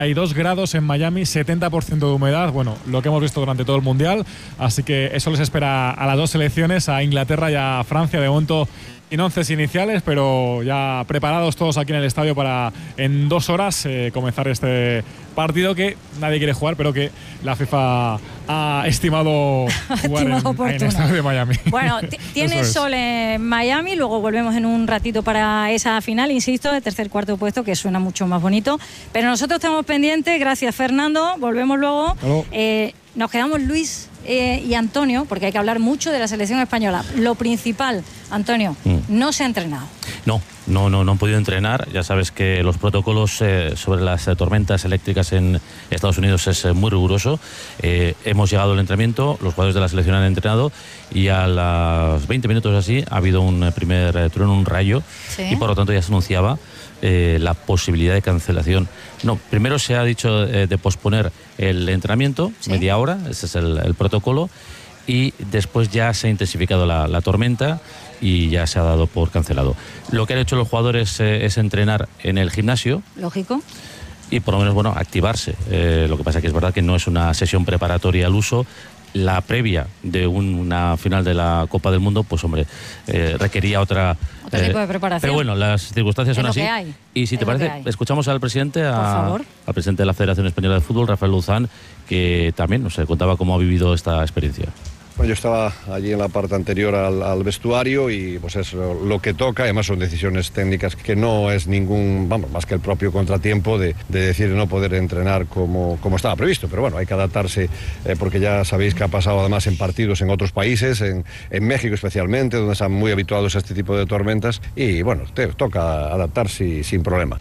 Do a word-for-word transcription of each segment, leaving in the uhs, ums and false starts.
Hay dos grados en Miami, setenta por ciento de humedad, bueno, lo que hemos visto durante todo el Mundial, así que eso les espera a las dos selecciones, a Inglaterra y a Francia, de momento sin once iniciales, pero ya preparados todos aquí en el estadio para en dos horas eh, comenzar este partido que nadie quiere jugar, pero que la FIFA ha estimado jugar estimado en, en el estadio de Miami. Bueno, tiene es. sol en Miami, luego volvemos en un ratito para esa final, insisto, de tercer cuarto puesto, que suena mucho más bonito, pero nosotros estamos pendientes, gracias Fernando, volvemos luego. Eh, nos quedamos Luis eh, y Antonio, porque hay que hablar mucho de la selección española. Lo principal, Antonio, mm. no se ha entrenado. No, no, no, no han podido entrenar. Ya sabes que los protocolos eh, sobre las eh, tormentas eléctricas en Estados Unidos es eh, muy riguroso. Eh, hemos llegado al entrenamiento, los jugadores de la selección han entrenado y a los veinte minutos así ha habido un primer eh, trueno, un rayo, ¿sí? Y por lo tanto ya se anunciaba Eh, la posibilidad de cancelación. No, primero se ha dicho eh, de posponer el entrenamiento, ¿sí? Media hora, ese es el, el protocolo, y después ya se ha intensificado la, la tormenta y ya se ha dado por cancelado. Lo que han hecho los jugadores eh, es entrenar en el gimnasio. Lógico. Y por lo menos, bueno, activarse. Eh, lo que pasa que es verdad que no es una sesión preparatoria al uso. La previa de un, una final de la Copa del Mundo, pues hombre, eh, requería otra... Otro eh, tipo de preparación. Pero bueno, las circunstancias son es así. Lo que hay. Y si es te parece, escuchamos al presidente, a, por favor. al presidente de la Federación Española de Fútbol, Rafael Luzán, que también nos contaba cómo ha vivido esta experiencia. Bueno, yo estaba allí en la parte anterior al, al vestuario y pues es lo que toca. Además son decisiones técnicas que no es ningún, vamos, más que el propio contratiempo de, de decir no poder entrenar como, como estaba previsto. Pero bueno, hay que adaptarse eh, porque ya sabéis que ha pasado además en partidos en otros países, en, en México especialmente, donde están muy habituados a este tipo de tormentas. Y bueno, te toca adaptarse sin problema.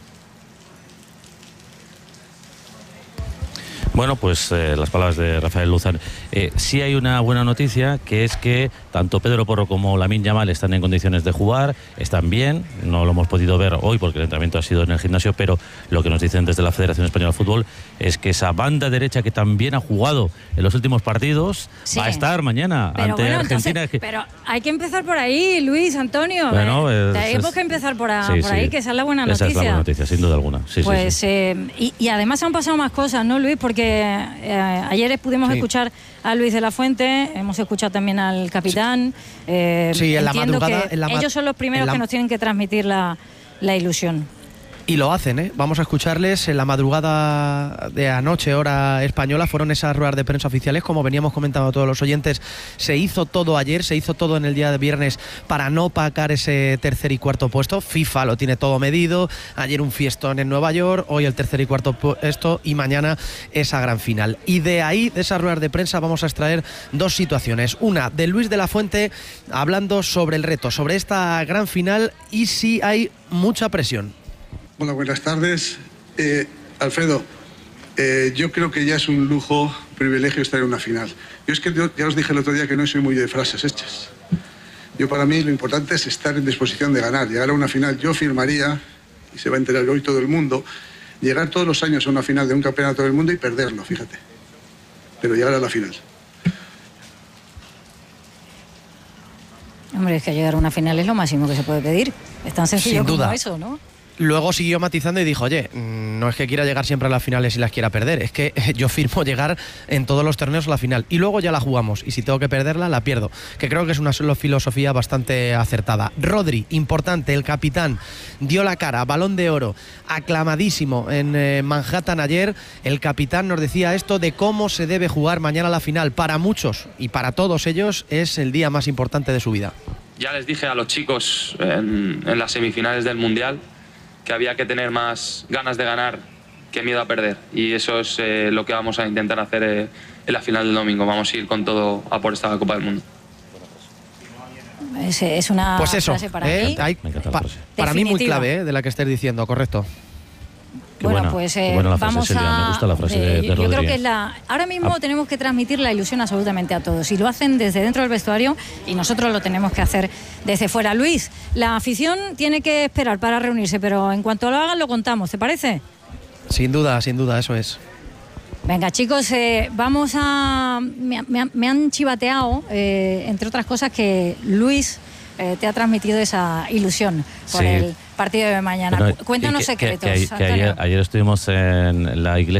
Bueno, pues eh, las palabras de Rafael Luzán. Eh, sí hay una buena noticia, que es que tanto Pedro Porro como Lamine Yamal están en condiciones de jugar, están bien, no lo hemos podido ver hoy porque el entrenamiento ha sido en el gimnasio, pero lo que nos dicen desde la Federación Española de Fútbol es que esa banda derecha que también ha jugado en los últimos partidos sí. va a estar mañana pero ante bueno, Argentina. Entonces, pero hay que empezar por ahí, Luis, Antonio. Bueno, eh, tenemos que empezar por, a, sí, por ahí, sí. que esa es la buena noticia. Esa es la buena noticia, sin duda alguna. Sí, pues, sí, sí. Eh, y, y además han pasado más cosas, ¿no, Luis? Porque eh, ayer pudimos sí. escuchar a Luis de la Fuente, hemos escuchado también al capitán. Eh, sí, en la madrugada. Que en la ma ellos son los primeros la... que nos tienen que transmitir la, la ilusión. Y lo hacen, ¿eh? Vamos a escucharles. En la madrugada de anoche, hora española, fueron esas ruedas de prensa oficiales, como veníamos comentando a todos los oyentes. Se hizo todo ayer, se hizo todo en el día de viernes para no opacar ese tercer y cuarto puesto. FIFA lo tiene todo medido. Ayer un fiestón en Nueva York, hoy el tercer y cuarto puesto y mañana esa gran final. Y de ahí, de esas ruedas de prensa, vamos a extraer dos situaciones. Una de Luis de la Fuente hablando sobre el reto, sobre esta gran final y si hay mucha presión. Bueno, buenas tardes. Eh, Alfredo, eh, yo creo que ya es un lujo, un privilegio estar en una final. Yo es que yo, ya os dije el otro día que no soy muy de frases hechas. Yo para mí lo importante es estar en disposición de ganar, llegar a una final. Yo firmaría, y se va a enterar hoy todo el mundo, llegar todos los años a una final de un campeonato del mundo y perderlo, fíjate. Pero llegar a la final. Hombre, es que llegar a una final es lo máximo que se puede pedir. Es tan sencillo como eso, ¿no? Luego siguió matizando y dijo, oye, no es que quiera llegar siempre a las finales y las quiera perder, es que yo firmo llegar en todos los torneos a la final y luego ya la jugamos y si tengo que perderla, la pierdo, que creo que es una filosofía bastante acertada. Rodri, importante, el capitán, dio la cara, Balón de Oro, aclamadísimo en eh, Manhattan ayer. El capitán nos decía esto de cómo se debe jugar mañana la final. Para muchos y para todos ellos es el día más importante de su vida. Ya les dije a los chicos en, en las semifinales del Mundial que había que tener más ganas de ganar que miedo a perder, y eso es eh, lo que vamos a intentar hacer eh, en la final del domingo. Vamos a ir con todo a por esta Copa del Mundo. Es, es una pues eso, frase para ¿eh? mí. Hay, pa, para mí muy clave, ¿eh? De la que estés diciendo, correcto. Qué bueno, buena, pues eh, qué buena la frase, vamos Silvia. a... Me gusta la frase eh, de, de yo Rodri. creo que es la... Ahora mismo ah. tenemos que transmitir la ilusión absolutamente a todos y lo hacen desde dentro del vestuario y nosotros lo tenemos que hacer desde fuera. Luis, la afición tiene que esperar para reunirse, pero en cuanto lo hagan lo contamos, ¿te parece? Sin duda, sin duda, eso es. Venga, chicos, eh, vamos a... Me, me, me han chivateado, eh, entre otras cosas, que Luis eh, te ha transmitido esa ilusión por sí. el partido de mañana. Bueno, Cuéntanos que, secretos. Que, que, que ayer, ayer estuvimos en la iglesia